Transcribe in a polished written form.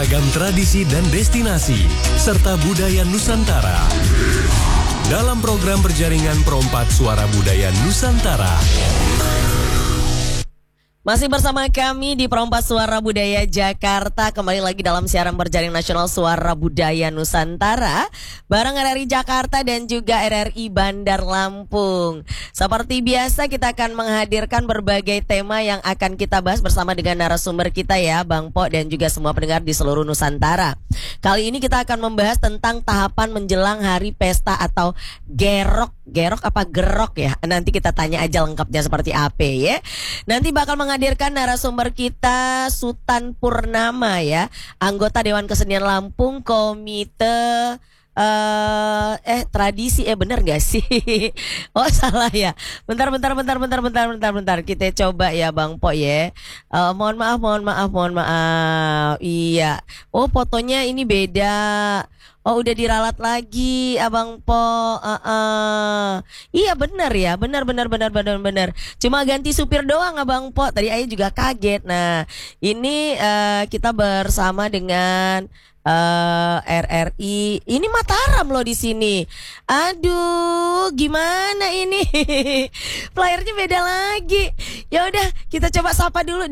beragam tradisi dan destinasi, serta budaya Nusantara. Dalam program berjaringan Perompak Suara Budaya Nusantara. Masih bersama kami di Perompak Suara Budaya Jakarta. Kembali lagi dalam siaran berjaring nasional Suara Budaya Nusantara bareng RRI Jakarta dan juga RRI Bandar Lampung. Seperti biasa kita akan menghadirkan berbagai tema yang akan kita bahas bersama dengan narasumber kita ya, Bang Po dan juga semua pendengar di seluruh Nusantara. Kali ini kita akan membahas tentang tahapan menjelang hari pesta atau gerok. Gerok apa gerok ya? Nanti kita tanya aja lengkapnya seperti apa ya. Nanti bakal menghadirkan narasumber kita Sutan Purnama ya, anggota Dewan Kesenian Lampung, Komite tradisi bener gak sih? Oh salah ya. Bentar. Kita coba ya Bang Po ya. Mohon maaf. Iya. Oh fotonya ini beda. Oh udah diralat lagi Abang Po. Iya benar ya. Benar. Cuma ganti supir doang Abang Po. Tadi Ayah juga kaget. Nah ini kita bersama dengan RRI. Ini Mataram loh di sini. Aduh, gimana ini? Flyernya beda lagi. Ya udah, kita coba sapa dulu